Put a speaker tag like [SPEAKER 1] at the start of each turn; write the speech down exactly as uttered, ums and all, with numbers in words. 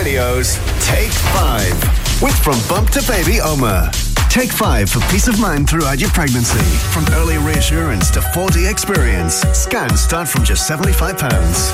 [SPEAKER 1] Radio's Take Five with From Bump to Baby Oma. Take five for peace of mind throughout your pregnancy. From early reassurance to four D experience, scans start from just seventy-five pounds.